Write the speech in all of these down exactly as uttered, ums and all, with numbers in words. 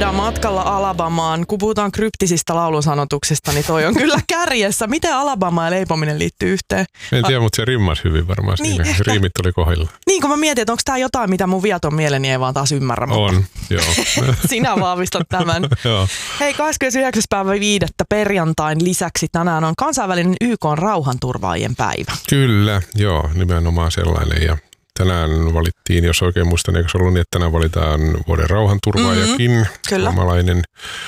Florida matkalla Alabamaan. Kun puhutaan kryptisistä laulusanotuksista, niin toi on kyllä kärjessä. Miten Alabama ja leipominen liittyy yhteen? En tiedä, mutta se rimmasi hyvin varmaan niin, siinä. Ehkä. Riimit oli kohdilla. Niin, kun mä mietin, että onko tää jotain, mitä mun viaton mieleni ei vaan taas ymmärrä. On, joo. Sinä vahvistat tämän. Joo. Hei, kahdeskymmenesyhdeksäs päivä viidettä perjantain lisäksi tänään on kansainvälinen Y K:n rauhanturvaajien päivä. Kyllä, joo, nimenomaan sellainen. Ja tänään valittiin, jos oikein muistan, eikö se ollut niin, että tänään valitaan vuoden rauhanturvaajakin, mm-hmm, suomalainen.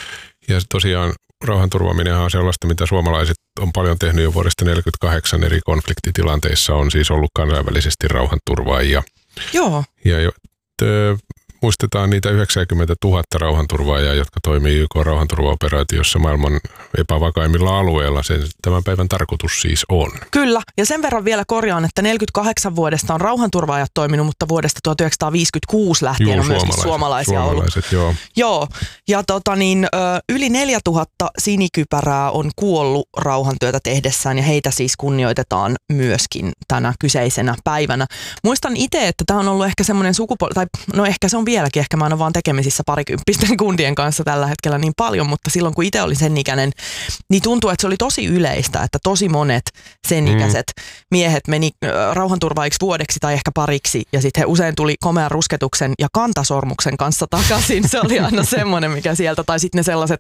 Ja tosiaan rauhanturvaaminenhan on sellaista, mitä suomalaiset on paljon tehnyt jo vuodesta tuhatyhdeksänsataaneljäkymmentäkahdeksan eri konfliktitilanteissa, on siis ollut kansainvälisesti rauhanturvaajia. Joo. Ja jo, tö, muistetaan niitä yhdeksänkymmentätuhatta rauhanturvaajaa, jotka toimii Y K:n rauhanturvaoperaatiossa maailman epävakaimmilla alueilla. Sen tämän päivän tarkoitus siis on. Kyllä, ja sen verran vielä korjaan, että neljäkymmentäkahdeksan vuodesta on rauhanturvaajat toiminut, mutta vuodesta tuhatyhdeksänsataaviisikymmentäkuusi lähtien Juu, on myöskin suomalaisia suomalaiset, ollut. Joo. Joo, ja tota niin, yli neljätuhatta sinikypärää on kuollut rauhantyötä tehdessään, ja heitä siis kunnioitetaan myöskin tänä kyseisenä päivänä. Muistan itse, että tämä on ollut ehkä semmoinen sukupuoli, tai no ehkä se on vieläkin, ehkä mä en ole vaan tekemisissä parikymppisten kundien kanssa tällä hetkellä niin paljon, mutta silloin kun itse olin sen ikäinen, niin tuntuu, että se oli tosi yleistä, että tosi monet sen ikäiset mm. miehet meni rauhanturvaajiksi vuodeksi tai ehkä pariksi, ja sitten he usein tuli komean rusketuksen ja kantasormuksen kanssa takaisin. Se oli aina semmoinen, mikä sieltä, tai sitten ne sellaiset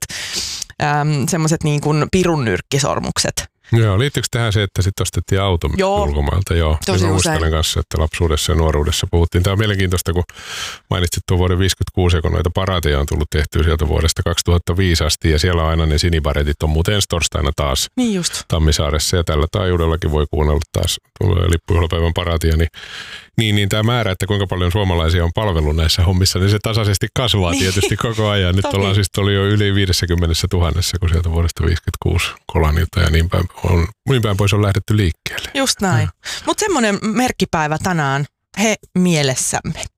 äm, semmoiset niin kuin pirunnyrkkisormukset. Joo, liittyykö tähän se, että sitten ostettiin auto Joo. ulkomailta? Joo, tosi mä usein. muistelen kanssa, että lapsuudessa ja nuoruudessa puhuttiin. Tämä on mielenkiintoista, kun mainitsit tuon vuoden viisikymmentäkuusi, kun noita paraateja on tullut tehtyä sieltä vuodesta kaksituhattaviisi asti, ja siellä aina ne sinibaretit on muuten ensi torstaina taas niin just. Tammisaaressa, ja tällä taajuudellakin voi kuunnella taas lippujuhlapäivän paraatia, niin Niin, niin tämä määrä, että kuinka paljon suomalaisia on palvellut näissä hommissa, niin se tasaisesti kasvaa niin. tietysti koko ajan. Nyt ollaan siis oli jo yli viisikymmentä tuhannessa, kun sieltä vuodesta viisikymmentäkuusi Kolanilta ja niin päin, on, niin päin pois on lähdetty liikkeelle. Just näin. Mutta semmoinen merkkipäivä tänään, he mielessämme.